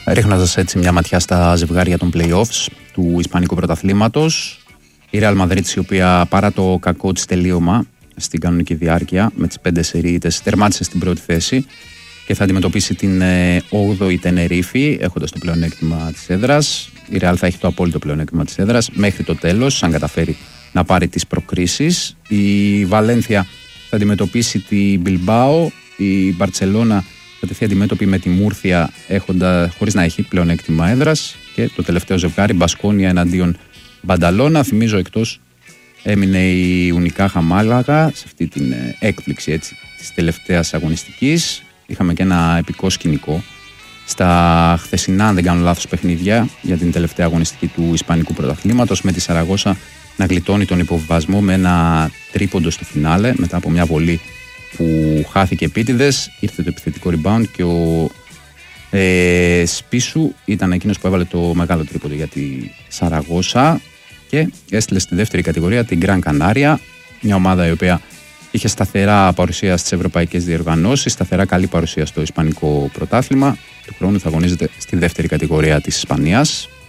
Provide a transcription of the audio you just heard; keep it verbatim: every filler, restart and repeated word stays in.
Ρίχνοντας έτσι μια ματιά στα ζευγάρια των play-offs του Ισπανικού Πρωταθλήματος, η Real Madrid, η οποία παρά το κακό της τελείωμα στην κανονική διάρκεια με τις πέντε σερίτες τερμάτισε στην πρώτη θέση και θα αντιμετωπίσει την όγδοη Τενερίφη έχοντας το πλεονέκτημα της έδρας. Η Real θα έχει το απόλυτο πλεονέκτημα της έδρας μέχρι το τέλος, αν καταφέρει να πάρει τις προκρίσεις. Η Βαλένθια θα αντιμετωπίσει τη Μπιλμπάο, η Μπαρτσελώνα θα τεθεί αντιμέτωπη με τη Μούρθια χωρίς να έχει πλεονέκτημα έδρας, και το τελευταίο ζευγάρι Μπασκόνια εναντίον Μπανταλώνα. Θυμίζω, εκτός έμεινε η Ουνικάχα Μάλαγα σε αυτή την έκπληξη έτσι, της τελευταίας αγωνιστικής. Είχαμε και ένα επικό σκηνικό στα χθεσινά, αν δεν κάνω λάθος, παιχνίδια για την τελευταία αγωνιστική του Ισπανικού Πρωταθλήματος, με τη Σαραγώσα να γλιτώνει τον υποβιβασμό με ένα τρίποντο στο φινάλε μετά από μια βολή που χάθηκε επίτηδες. Ήρθε το επιθετικό rebound και ο ε, Σπίσου ήταν εκείνος που έβαλε το μεγάλο τρίποντο για τη Σαραγώσα και έστειλε στη δεύτερη κατηγορία την Γκραν Κανάρια, μια ομάδα η οποία είχε σταθερά παρουσία στις ευρωπαϊκές διοργανώσεις, σταθερά καλή παρουσία στο Ισπανικό Πρωτάθλημα. Του χρόνου θα αγωνίζεται στη δεύτερη κατηγορία της Ισπανίας.